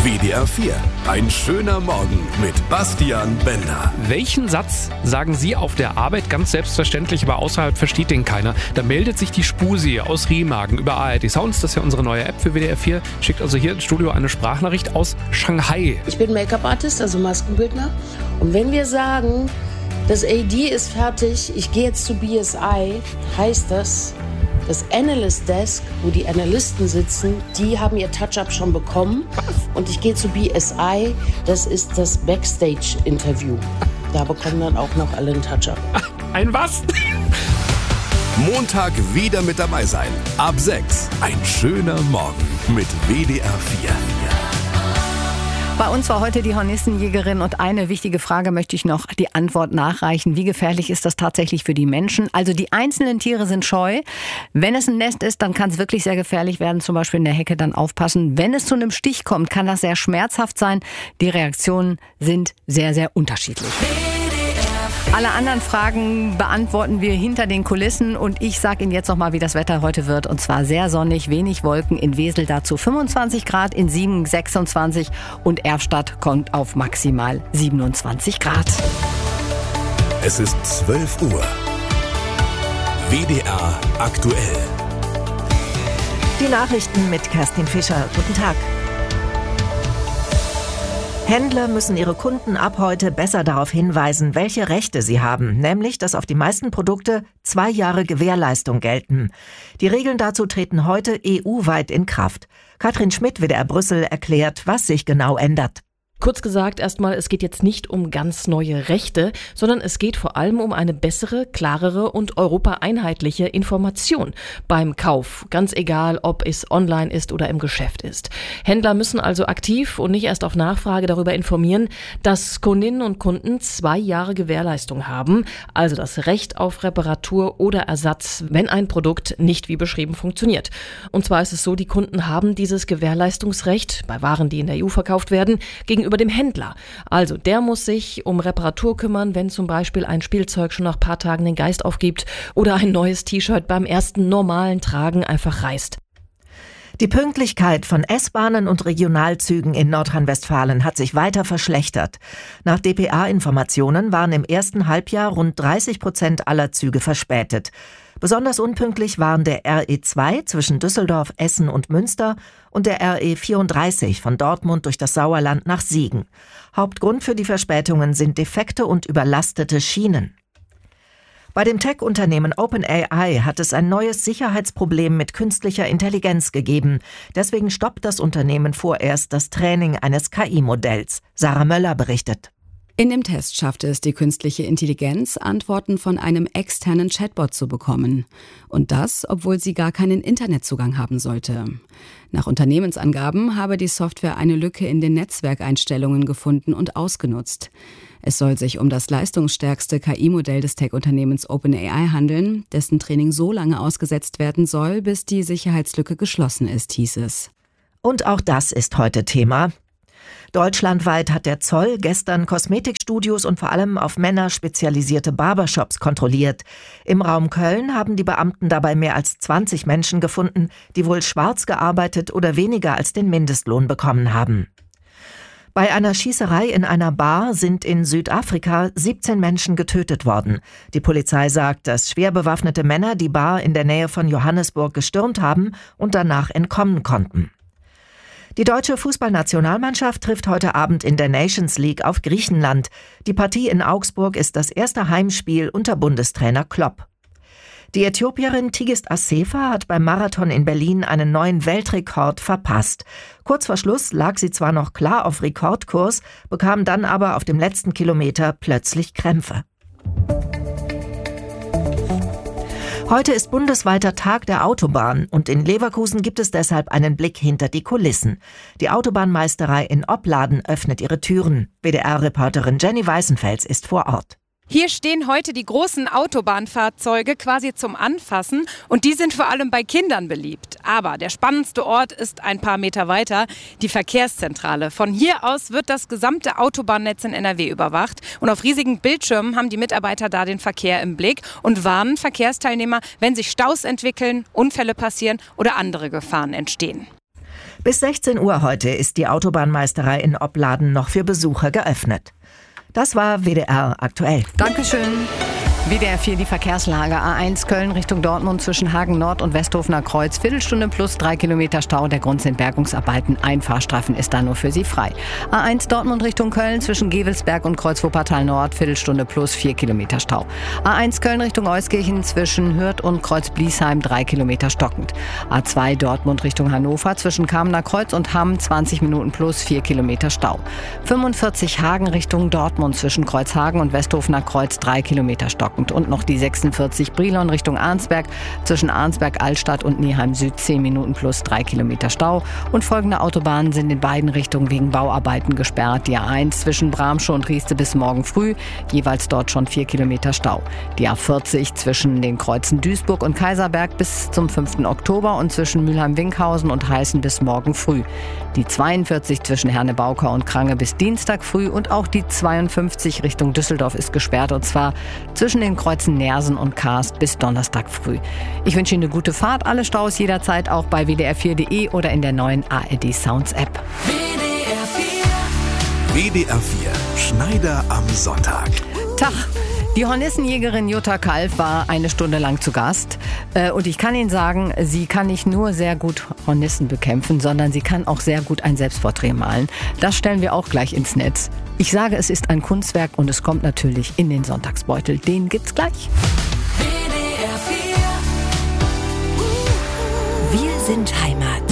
WDR 4. Ein schöner Morgen mit Bastian Bender. Welchen Satz sagen Sie auf der Arbeit ganz selbstverständlich, aber außerhalb versteht den keiner? Da meldet sich die Spusi aus Remagen über ARD Sounds, das ist ja unsere neue App für WDR 4, schickt also hier ins Studio eine Sprachnachricht aus Shanghai. Ich bin Make-up-Artist, also Maskenbildner. Und wenn wir sagen, das AD ist fertig, ich gehe jetzt zu BSI, heißt das Analyst Desk, wo die Analysten sitzen, die haben ihr Touch-Up schon bekommen. Was? Und ich gehe zu BSI, das ist das Backstage-Interview. Da bekommen dann auch noch alle einen Touch-Up. Ein was? Montag wieder mit dabei sein. Ab 6. Ein schöner Morgen mit WDR 4. Bei uns war heute die Hornissenjägerin und eine wichtige Frage möchte ich noch die Antwort nachreichen. Wie gefährlich ist das tatsächlich für die Menschen? Also die einzelnen Tiere sind scheu. Wenn es ein Nest ist, dann kann es wirklich sehr gefährlich werden, zum Beispiel in der Hecke dann aufpassen. Wenn es zu einem Stich kommt, kann das sehr schmerzhaft sein. Die Reaktionen sind sehr, sehr unterschiedlich. Alle anderen Fragen beantworten wir hinter den Kulissen und ich sage Ihnen jetzt noch mal, wie das Wetter heute wird. Und zwar sehr sonnig, wenig Wolken, in Wesel dazu 25 Grad, in Siegen 26 und Erfstadt kommt auf maximal 27 Grad. Es ist 12 Uhr. WDR aktuell. Die Nachrichten mit Kerstin Fischer. Guten Tag. Händler müssen ihre Kunden ab heute besser darauf hinweisen, welche Rechte sie haben, nämlich, dass auf die meisten Produkte 2 Jahre Gewährleistung gelten. Die Regeln dazu treten heute EU-weit in Kraft. Katrin Schmidt, WDR Brüssel, erklärt, was sich genau ändert. Kurz gesagt erstmal, es geht jetzt nicht um ganz neue Rechte, sondern es geht vor allem um eine bessere, klarere und europaeinheitliche Information beim Kauf. Ganz egal, ob es online ist oder im Geschäft ist. Händler müssen also aktiv und nicht erst auf Nachfrage darüber informieren, dass Kundinnen und Kunden 2 Jahre Gewährleistung haben, also das Recht auf Reparatur oder Ersatz, wenn ein Produkt nicht wie beschrieben funktioniert. Und zwar ist es so, die Kunden haben dieses Gewährleistungsrecht bei Waren, die in der EU verkauft werden, gegenüber dem Händler. Also der muss sich um Reparatur kümmern, wenn zum Beispiel ein Spielzeug schon nach ein paar Tagen den Geist aufgibt oder ein neues T-Shirt beim ersten normalen Tragen einfach reißt. Die Pünktlichkeit von S-Bahnen und Regionalzügen in Nordrhein-Westfalen hat sich weiter verschlechtert. Nach dpa-Informationen waren im ersten Halbjahr rund 30% aller Züge verspätet. Besonders unpünktlich waren der RE2 zwischen Düsseldorf, Essen und Münster und der RE34 von Dortmund durch das Sauerland nach Siegen. Hauptgrund für die Verspätungen sind defekte und überlastete Schienen. Bei dem Tech-Unternehmen OpenAI hat es ein neues Sicherheitsproblem mit künstlicher Intelligenz gegeben. Deswegen stoppt das Unternehmen vorerst das Training eines KI-Modells. Sarah Möller berichtet. In dem Test schaffte es die künstliche Intelligenz, Antworten von einem externen Chatbot zu bekommen. Und das, obwohl sie gar keinen Internetzugang haben sollte. Nach Unternehmensangaben habe die Software eine Lücke in den Netzwerkeinstellungen gefunden und ausgenutzt. Es soll sich um das leistungsstärkste KI-Modell des Tech-Unternehmens OpenAI handeln, dessen Training so lange ausgesetzt werden soll, bis die Sicherheitslücke geschlossen ist, hieß es. Und auch das ist heute Thema. Deutschlandweit hat der Zoll gestern Kosmetikstudios und vor allem auf Männer spezialisierte Barbershops kontrolliert. Im Raum Köln haben die Beamten dabei mehr als 20 Menschen gefunden, die wohl schwarz gearbeitet oder weniger als den Mindestlohn bekommen haben. Bei einer Schießerei in einer Bar sind in Südafrika 17 Menschen getötet worden. Die Polizei sagt, dass schwer bewaffnete Männer die Bar in der Nähe von Johannesburg gestürmt haben und danach entkommen konnten. Die deutsche Fußballnationalmannschaft trifft heute Abend in der Nations League auf Griechenland. Die Partie in Augsburg ist das erste Heimspiel unter Bundestrainer Klopp. Die Äthiopierin Tigist Assefa hat beim Marathon in Berlin einen neuen Weltrekord verpasst. Kurz vor Schluss lag sie zwar noch klar auf Rekordkurs, bekam dann aber auf dem letzten Kilometer plötzlich Krämpfe. Heute ist bundesweiter Tag der Autobahn und in Leverkusen gibt es deshalb einen Blick hinter die Kulissen. Die Autobahnmeisterei in Opladen öffnet ihre Türen. WDR-Reporterin Jenny Weißenfels ist vor Ort. Hier stehen heute die großen Autobahnfahrzeuge quasi zum Anfassen und die sind vor allem bei Kindern beliebt. Aber der spannendste Ort ist ein paar Meter weiter, die Verkehrszentrale. Von hier aus wird das gesamte Autobahnnetz in NRW überwacht und auf riesigen Bildschirmen haben die Mitarbeiter da den Verkehr im Blick und warnen Verkehrsteilnehmer, wenn sich Staus entwickeln, Unfälle passieren oder andere Gefahren entstehen. Bis 16 Uhr heute ist die Autobahnmeisterei in Opladen noch für Besucher geöffnet. Das war WDR aktuell. Dankeschön. WDR 4 die Verkehrslage. A1 Köln Richtung Dortmund zwischen Hagen Nord und Westhofener Kreuz. Viertelstunde plus 3 Kilometer Stau. Der Grund sind Bergungsarbeiten. Ein Fahrstreifen ist da nur für Sie frei. A1 Dortmund Richtung Köln zwischen Gevelsberg und Kreuz Wuppertal Nord. Viertelstunde plus 4 Kilometer Stau. A1 Köln Richtung Euskirchen zwischen Hürth und Kreuz Bliesheim 3 Kilometer stockend. A2 Dortmund Richtung Hannover zwischen Kamener Kreuz und Hamm 20 Minuten plus 4 Kilometer Stau. 45 Hagen Richtung Dortmund zwischen Kreuzhagen und Westhofener Kreuz 3 Kilometer stockend. Und noch die 46 Brilon Richtung Arnsberg zwischen Arnsberg-Altstadt und Neheim Süd 10 Minuten plus 3 Kilometer Stau. Und folgende Autobahnen sind in beiden Richtungen wegen Bauarbeiten gesperrt. Die A1 zwischen Bramsche und Rieste bis morgen früh, jeweils dort schon 4 Kilometer Stau. Die A40 zwischen den Kreuzen Duisburg und Kaiserberg bis zum 5. Oktober und zwischen Mülheim-Winkhausen und Heißen bis morgen früh. Die 42 zwischen Herne-Baukau und Krange bis Dienstag früh und auch die 52 Richtung Düsseldorf ist gesperrt und zwar zwischen den Kreuzen Nersen und Karst bis Donnerstag früh. Ich wünsche Ihnen eine gute Fahrt. Alle Staus jederzeit auch bei wdr4.de oder in der neuen ARD Sounds App. WDR 4 Schneider am Sonntag. Tag. Die Hornissenjägerin Jutta Kalf war eine Stunde lang zu Gast. Und ich kann Ihnen sagen, sie kann nicht nur sehr gut Hornissen bekämpfen, sondern sie kann auch sehr gut ein Selbstporträt malen. Das stellen wir auch gleich ins Netz. Ich sage, es ist ein Kunstwerk und es kommt natürlich in den Sonntagsbeutel. Den gibt's gleich. WDR 4. Wir sind Heimat.